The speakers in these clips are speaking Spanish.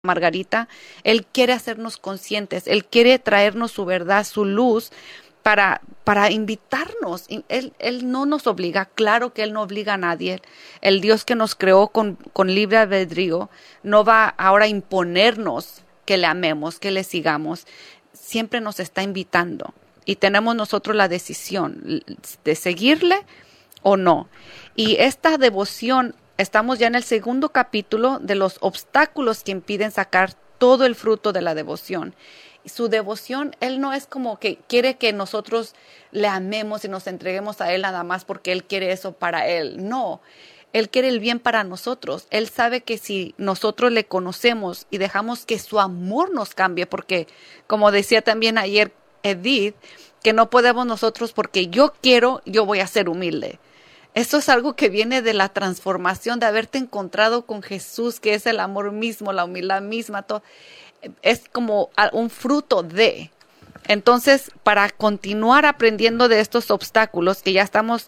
Margarita, Él quiere hacernos conscientes, Él quiere traernos su verdad, su luz, para invitarnos. Él no nos obliga, claro que Él no obliga a nadie. El Dios que nos creó con libre albedrío no va ahora a imponernos que le amemos, que le sigamos. Siempre nos está invitando y tenemos nosotros la decisión de seguirle o no. Y esta devoción, estamos ya en el segundo capítulo de los obstáculos que impiden sacar todo el fruto de la devoción. Y su devoción, Él no es como que quiere que nosotros le amemos y nos entreguemos a Él nada más porque Él quiere eso para Él. No, Él quiere el bien para nosotros. Él sabe que si nosotros le conocemos y dejamos que su amor nos cambie, porque como decía también ayer Edith, que no podemos nosotros porque yo voy a ser humilde. Esto es algo que viene de la transformación, de haberte encontrado con Jesús, que es el amor mismo, la humildad misma, todo. Es como un fruto de. Entonces, para continuar aprendiendo de estos obstáculos, que ya estamos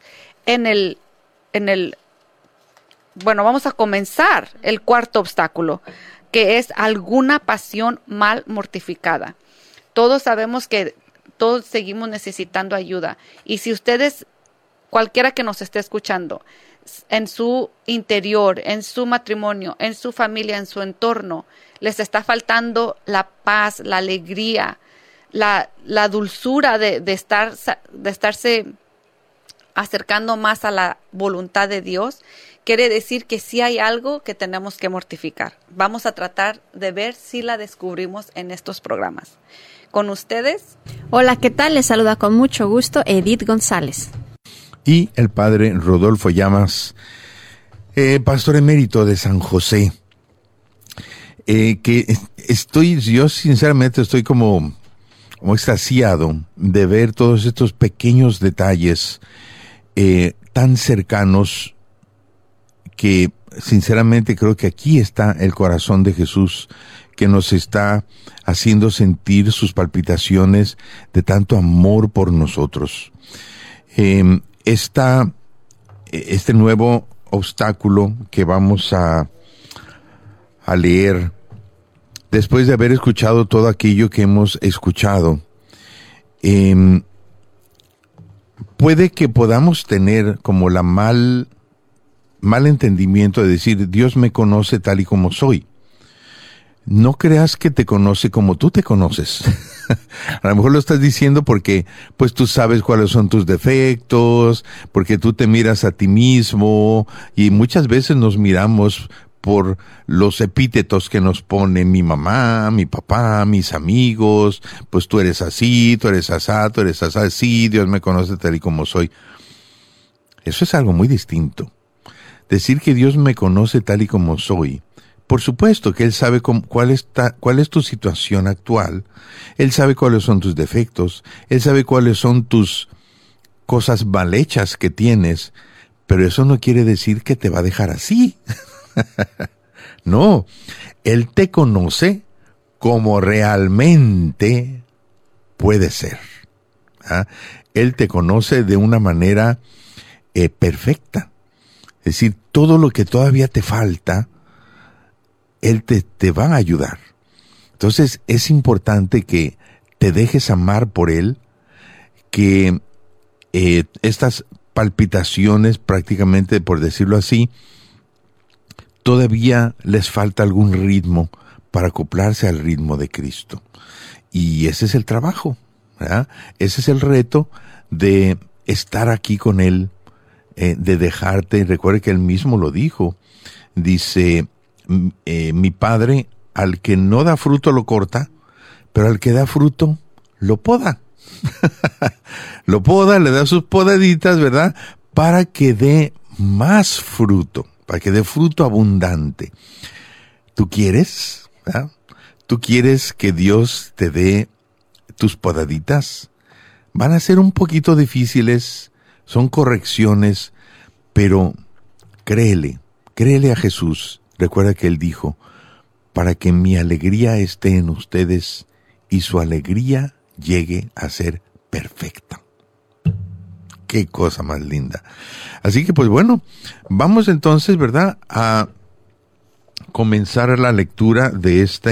bueno, vamos a comenzar el cuarto obstáculo, que es alguna pasión mal mortificada. Todos sabemos que todos seguimos necesitando ayuda. Y si ustedes, cualquiera que nos esté escuchando, en su interior, en su matrimonio, en su familia, en su entorno, les está faltando la paz, la alegría, la dulzura de estarse acercando más a la voluntad de Dios, quiere decir que sí hay algo que tenemos que mortificar. Vamos a tratar de ver si la descubrimos en estos programas. Con ustedes. Hola, ¿qué tal? Les saluda con mucho gusto Edith González. Y el padre Rodolfo Llamas, pastor emérito de San José. Yo sinceramente estoy como extasiado de ver todos estos pequeños detalles tan cercanos, que sinceramente creo que aquí está el corazón de Jesús, que nos está haciendo sentir sus palpitaciones de tanto amor por nosotros. Este nuevo obstáculo que vamos a leer, después de haber escuchado todo aquello que hemos escuchado, puede que podamos tener como la mal entendimiento de decir, Dios me conoce tal y como soy. No creas que te conoce como tú te conoces. A lo mejor lo estás diciendo porque pues tú sabes cuáles son tus defectos, porque tú te miras a ti mismo, y muchas veces nos miramos por los epítetos que nos pone mi mamá, mi papá, mis amigos. Pues tú eres así, tú eres asá, tú eres asá, sí, Dios me conoce tal y como soy. Eso es algo muy distinto. Decir que Dios me conoce tal y como soy, por supuesto que Él sabe cuál es tu situación actual. Él sabe cuáles son tus defectos. Él sabe cuáles son tus cosas mal hechas que tienes. Pero eso no quiere decir que te va a dejar así. No. Él te conoce como realmente puede ser. ¿Ah? Él te conoce de una manera perfecta. Es decir, todo lo que todavía te falta, Él te va a ayudar. Entonces es importante que te dejes amar por Él, que estas palpitaciones, prácticamente por decirlo así, todavía les falta algún ritmo para acoplarse al ritmo de Cristo. Y ese es el trabajo, ¿verdad? Ese es el reto de estar aquí con Él, de dejarte. Recuerde que Él mismo lo dijo. Dice, mi Padre al que no da fruto lo corta, pero al que da fruto lo poda. Lo poda, le da sus podaditas, ¿verdad? Para que dé más fruto, para que dé fruto abundante. ¿Tú quieres? ¿Verdad? ¿Tú quieres que Dios te dé tus podaditas? Van a ser un poquito difíciles, son correcciones, pero créele a Jesús. Recuerda que Él dijo, para que mi alegría esté en ustedes y su alegría llegue a ser perfecta. Qué cosa más linda. Así que pues bueno, vamos entonces, ¿verdad?, a comenzar la lectura de esta